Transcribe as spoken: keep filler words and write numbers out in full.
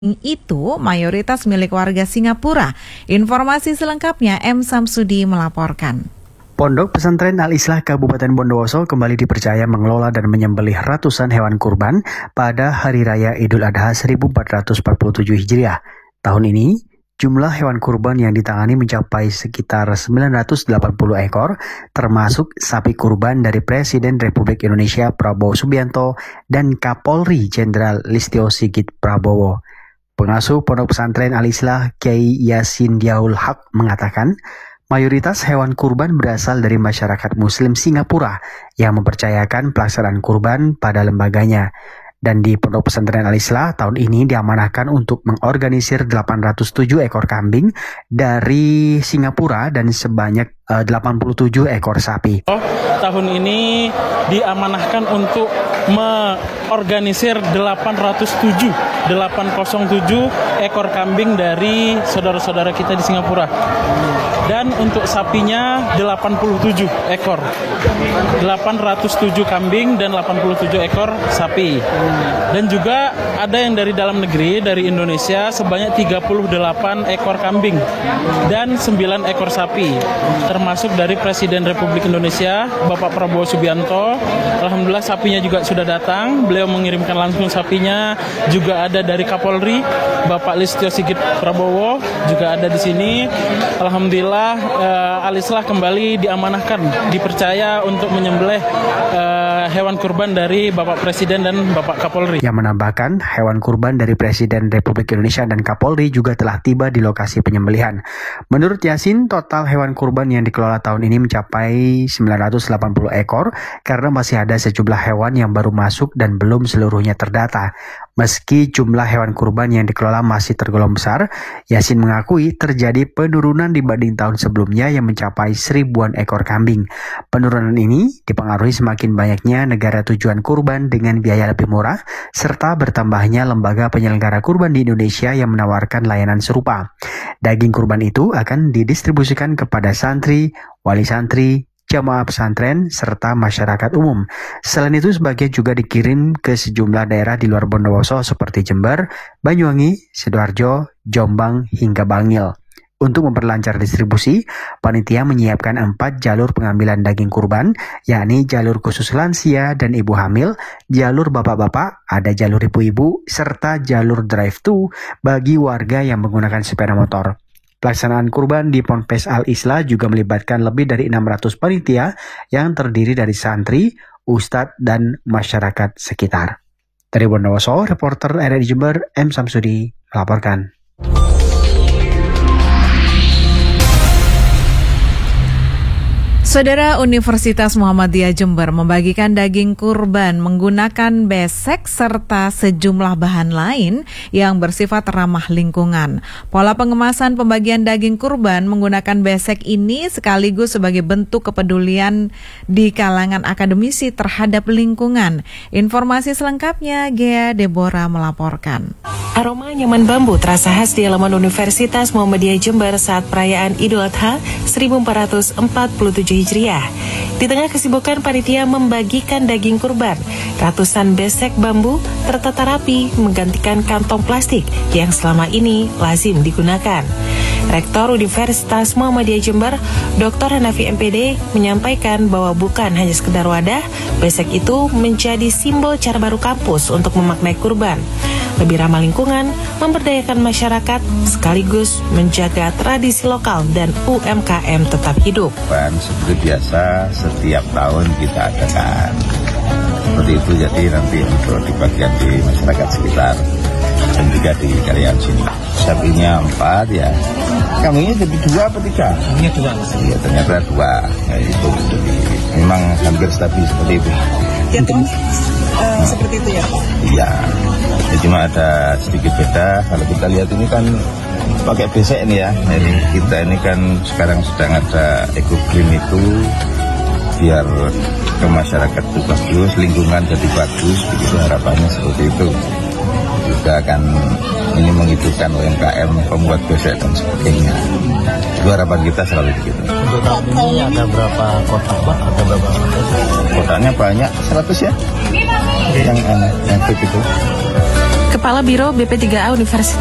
itu mayoritas milik warga Singapura. Informasi selengkapnya M. Samsudi melaporkan. Pondok Pesantren Al-Islah Kabupaten Bondowoso kembali dipercaya mengelola dan menyembelih ratusan hewan kurban pada Hari Raya Idul Adha seribu empat ratus empat puluh tujuh Hijriah. Tahun ini, jumlah hewan kurban yang ditangani mencapai sekitar sembilan ratus delapan puluh ekor, termasuk sapi kurban dari Presiden Republik Indonesia Prabowo Subianto dan Kapolri Jenderal Listio Sigit Prabowo. Pengasuh Pondok Pesantren Al-Islah Kiai Yasin Diaul Haq mengatakan, mayoritas hewan kurban berasal dari masyarakat Muslim Singapura yang mempercayakan pelaksanaan kurban pada lembaganya. Dan di Pondok Pesantren Al-Islah tahun ini diamanahkan untuk mengorganisir delapan ratus tujuh ekor kambing dari Singapura dan sebanyak uh, delapan puluh tujuh ekor sapi. Oh, tahun ini diamanahkan untuk mengorganisir delapan ratus tujuh ekor kambing dari saudara-saudara kita di Singapura. Dan untuk sapinya delapan puluh tujuh ekor. delapan ratus tujuh kambing dan delapan puluh tujuh ekor sapi. Dan juga ada yang dari dalam negeri, dari Indonesia sebanyak tiga puluh delapan ekor kambing dan sembilan ekor sapi. Termasuk dari Presiden Republik Indonesia, Bapak Prabowo Subianto. Alhamdulillah sapinya juga sudah datang. Beliau mengirimkan langsung sapinya. Juga ada dari Kapolri, Bapak Listio Sigit Prabowo juga ada di sini. Alhamdulillah uh, Al-Islah kembali diamanahkan, dipercaya untuk menyembelih uh, hewan kurban dari Bapak Presiden dan Bapak Kapolri. Yang menambahkan, hewan kurban dari Presiden Republik Indonesia dan Kapolri juga telah tiba di lokasi penyembelihan. Menurut Yasin, total hewan kurban yang dikelola tahun ini mencapai sembilan ratus delapan puluh ekor karena masih ada sejumlah hewan yang baru masuk dan belum seluruhnya terdata. Meski jumlah hewan kurban yang dikelola masih tergolong besar, Yasin mengakui terjadi penurunan dibanding tahun sebelumnya yang mencapai seribuan ekor kambing. Penurunan ini dipengaruhi semakin banyaknya negara tujuan kurban dengan biaya lebih murah, serta bertambahnya lembaga penyelenggara kurban di Indonesia yang menawarkan layanan serupa. Daging kurban itu akan didistribusikan kepada santri, wali santri, jamaah pesantren, serta masyarakat umum. Selain itu, sebagian juga dikirim ke sejumlah daerah di luar Bondowoso seperti Jember, Banyuwangi, Sidoarjo, Jombang, hingga Bangil. Untuk memperlancar distribusi, panitia menyiapkan empat jalur pengambilan daging kurban, yakni jalur khusus lansia dan ibu hamil, jalur bapak-bapak, ada jalur ibu-ibu, serta jalur drive-thru bagi warga yang menggunakan sepeda motor. Pelaksanaan kurban di Ponpes Al-Islah juga melibatkan lebih dari enam ratus panitia yang terdiri dari santri, ustadz, dan masyarakat sekitar. Dari Bondowoso, reporter R R I Jember, M. Samsudi melaporkan. Saudara, Universitas Muhammadiyah Jember membagikan daging kurban menggunakan besek serta sejumlah bahan lain yang bersifat ramah lingkungan. Pola pengemasan pembagian daging kurban menggunakan besek ini sekaligus sebagai bentuk kepedulian di kalangan akademisi terhadap lingkungan. Informasi selengkapnya, Gea Deborah melaporkan. Aroma nyaman bambu terasa khas di halaman Universitas Muhammadiyah Jember saat perayaan Idul Adha seribu empat ratus empat puluh tujuh Hijriah. Di tengah kesibukan panitia membagikan daging kurban, ratusan besek bambu tertata rapi menggantikan kantong plastik yang selama ini lazim digunakan. Rektor Universitas Muhammadiyah Jember, Doktor Hanafi M P D, menyampaikan bahwa bukan hanya sekedar wadah, besek itu menjadi simbol cara baru kampus untuk memaknai kurban. Lebih ramah lingkungan, memberdayakan masyarakat, sekaligus menjaga tradisi lokal dan U M K M tetap hidup. Seperti biasa, setiap tahun kita adakan. Seperti itu, jadi nanti untuk dibagikan di masyarakat sekitar dan juga di karyawan sini. Sapinya empat ya. Kambingnya jadi dua apa tiga? Kambingnya dua. Iya, ternyata dua. Ya, itu jadi memang hampir stabil seperti itu. Ya, untuk uh, seperti itu ya? Iya. Ya, cuma ada sedikit beda. Kalau kita lihat ini kan pakai besek ini ya. Jadi kita ini kan sekarang sedang ada eco-green itu biar ke masyarakat itu bagus, lingkungan jadi bagus, begitu harapannya seperti itu. Juga akan ini menghidupkan U M K M, pembuat besek dan sebagainya. Itu harapan kita selalu begitu. Untuk tahun ini ada berapa kotak Pak? Ada berapa kotak? Kotaknya banyak, seratus ya. Yang yang, yang itu. Kepala Biro B P tiga A Universitas